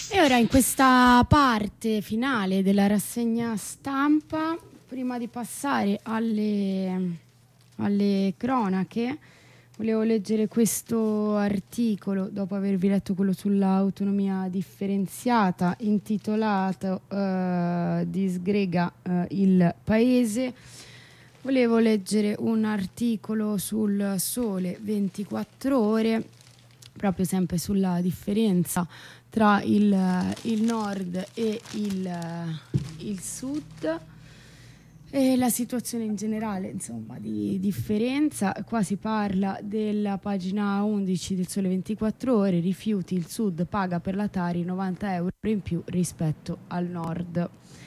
E ora in questa parte finale della rassegna stampa, prima di passare alle cronache, volevo leggere questo articolo, dopo avervi letto quello sull'autonomia differenziata, intitolato Disgrega il Paese. Volevo leggere un articolo sul Sole 24 Ore, proprio sempre sulla differenza tra il nord e il sud e la situazione in generale, insomma, di differenza. Qua si parla della pagina 11 del Sole 24 Ore, rifiuti, il sud paga per la Tari 90 euro in più rispetto al nord.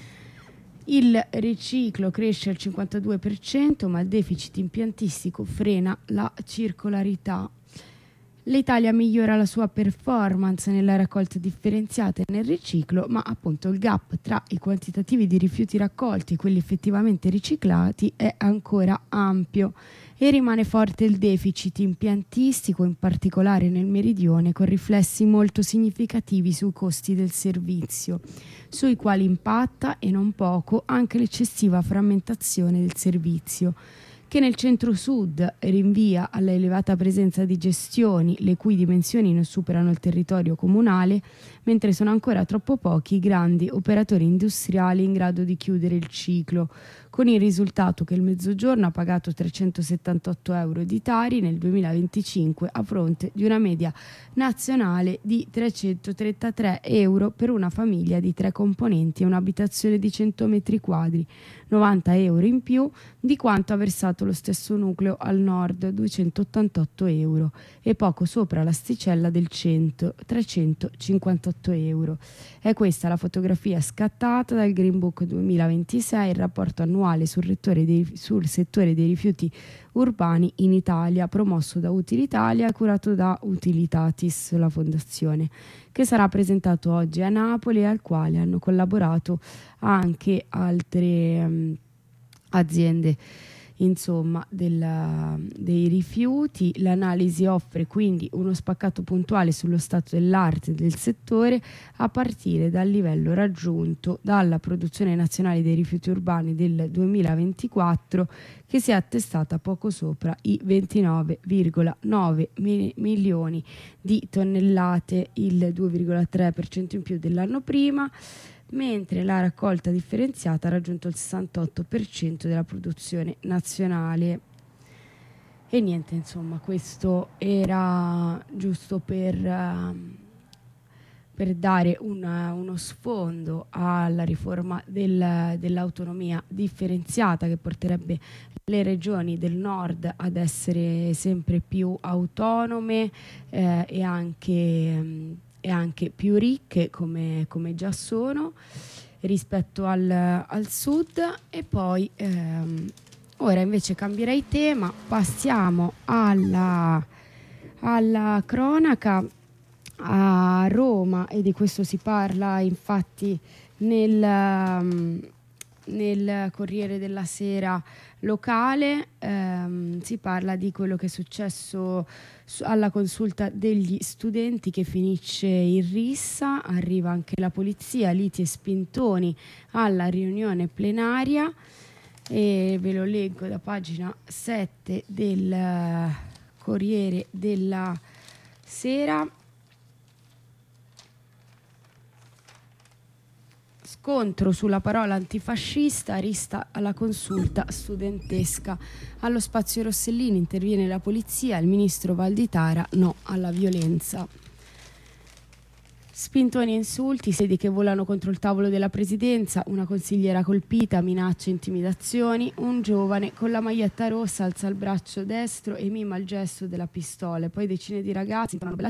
Il riciclo cresce al 52%, ma il deficit impiantistico frena la circolarità. L'Italia migliora la sua performance nella raccolta differenziata e nel riciclo, ma appunto il gap tra i quantitativi di rifiuti raccolti e quelli effettivamente riciclati è ancora ampio e rimane forte il deficit impiantistico, in particolare nel meridione, con riflessi molto significativi sui costi del servizio, sui quali impatta e non poco anche l'eccessiva frammentazione del servizio, che nel centro-sud rinvia alla elevata presenza di gestioni le cui dimensioni non superano il territorio comunale, mentre sono ancora troppo pochi i grandi operatori industriali in grado di chiudere il ciclo, con il risultato che il Mezzogiorno ha pagato 378 euro di Tari nel 2025 a fronte di una media nazionale di 333 euro per una famiglia di 3 componenti e un'abitazione di 100 metri quadri, 90 euro in più di quanto ha versato lo stesso nucleo al nord, 288 euro, e poco sopra l'asticella del 100, 358 euro. È questa la fotografia scattata dal Green Book 2026, il rapporto annuale sul settore dei rifiuti urbani in Italia, promosso da Utilitalia e curato da Utilitatis, la fondazione, che sarà presentato oggi a Napoli e al quale hanno collaborato anche altre aziende, insomma, dei rifiuti. L'analisi offre quindi uno spaccato puntuale sullo stato dell'arte del settore a partire dal livello raggiunto dalla produzione nazionale dei rifiuti urbani del 2024, che si è attestata poco sopra i 29,9 milioni di tonnellate, il 2,3% in più dell'anno prima, mentre la raccolta differenziata ha raggiunto il 68% della produzione nazionale. E niente, insomma, questo era giusto per dare uno sfondo alla riforma dell'autonomia differenziata, che porterebbe le regioni del nord ad essere sempre più autonome e anche più ricche come già sono rispetto al sud. E poi ora invece cambierei tema, passiamo alla cronaca. A Roma, e di questo si parla infatti nel Corriere della Sera locale, si parla di quello che è successo alla consulta degli studenti, che finisce in rissa, arriva anche la polizia, liti e spintoni alla riunione plenaria, e ve lo leggo da pagina 7 del Corriere della Sera. Scontro sulla parola antifascista, rista alla consulta studentesca. Allo spazio Rossellini interviene la polizia, il ministro Valditara no alla violenza. Spintoni e insulti, sedi che volano contro il tavolo della presidenza, una consigliera colpita, minacce e intimidazioni, un giovane con la maglietta rossa alza il braccio destro e mima il gesto della pistola, poi decine di ragazzi intorno alla